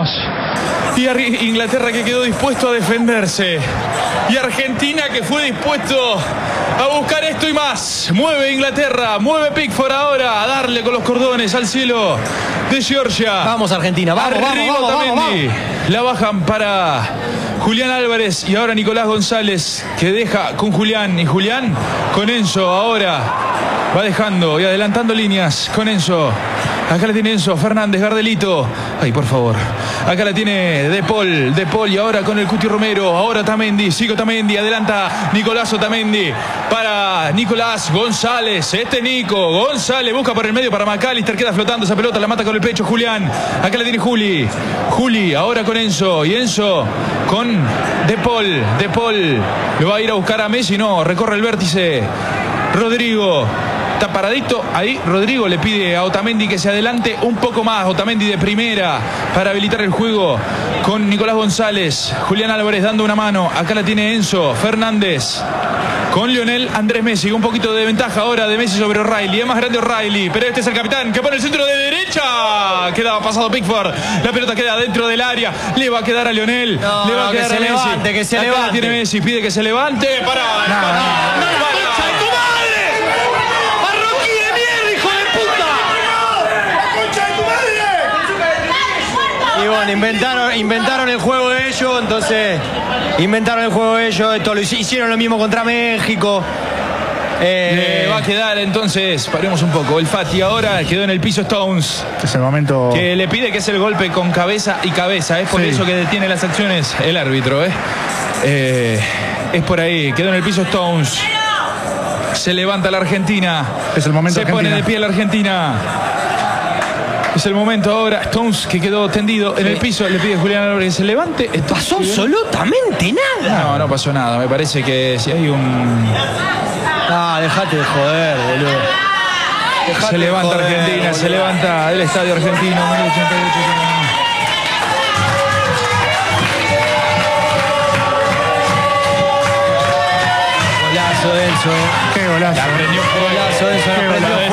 Vamos. Y Inglaterra que quedó dispuesto a defenderse. Y Argentina que fue dispuesto a buscar esto y más. Mueve Inglaterra, mueve Pickford ahora a darle con los cordones al cielo de Georgia. Vamos Argentina, vamos, vamos. La bajan para Julián Álvarez y ahora Nicolás González que deja con Julián y Julián con Enzo ahora. Va dejando y adelantando líneas con Enzo. Acá la tiene Enzo Fernández, Gardelito. Ay, por favor. Acá la tiene De Paul y ahora con el Cuti Romero. Ahora Tamendi, sigue Tamendi. Adelanta Nicolás Otamendi para Nicolás González. Nico González busca por el medio para McAllister. Queda flotando esa pelota, la mata con el pecho Julián. Acá la tiene Juli ahora con Enzo. Y Enzo con De Paul. De Paul lo va a ir a buscar a Messi. No, recorre el vértice Rodrigo. Está paradito ahí, Rodrigo le pide a Otamendi que se adelante un poco más. Otamendi de primera para habilitar el juego con Nicolás González. Julián Álvarez dando una mano. Acá la tiene Enzo Fernández con Lionel Andrés Messi. Un poquito de ventaja ahora de Messi sobre O'Reilly. Es más grande O'Reilly, pero este es el capitán que pone el centro de derecha. Queda pasado Pickford. La pelota queda dentro del área. Le va a quedar a Lionel. No, le va a quedar a Messi. Que se Acá levante. La tiene Messi, pide que se levante. Y bueno, inventaron el juego de ellos, entonces inventaron el juego de ellos, esto lo hicieron lo mismo contra México. Le va a quedar entonces, paremos un poco, el Fati ahora quedó en el piso Stones. Es el momento que le pide que es el golpe con cabeza y cabeza, es por eso que detiene las acciones el árbitro, es por ahí, quedó en el piso Stones. Se levanta la Argentina. Es el momento. Se pone de pie la Argentina. Es el momento ahora. Stones que quedó tendido en el piso. Le pide a Julián Álvarez que se levante. Pasó absolutamente nada. No pasó nada. Me parece que si hay un... Dejate de joder, boludo. Se levanta Argentina, boludo. Se levanta del estadio argentino. 88. Golazo de Enzo. Qué golazo. La prendió. Golazo de Enzo.